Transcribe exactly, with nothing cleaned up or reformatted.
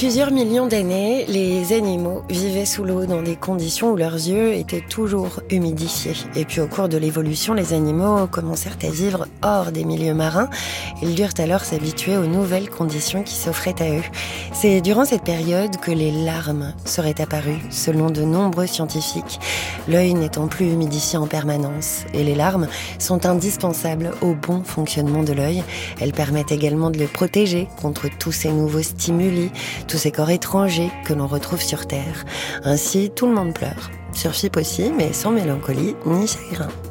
Plusieurs millions d'années, les animaux vivaient sous l'eau dans des conditions où leurs yeux étaient toujours humidifiés. Et puis au cours de l'évolution, les animaux commencèrent à vivre hors des milieux marins. Ils durent alors s'habituer aux nouvelles conditions qui s'offraient à eux. C'est durant cette période que les larmes seraient apparues, selon de nombreux scientifiques. L'œil n'étant plus humidifié en permanence. Et les larmes sont indispensables au bon fonctionnement de l'œil. Elles permettent également de le protéger contre tous ces nouveaux stimuli, tous ces corps étrangers que l'on retrouve sur Terre. Ainsi, tout le monde pleure. Sur F I P aussi, mais sans mélancolie ni chagrin.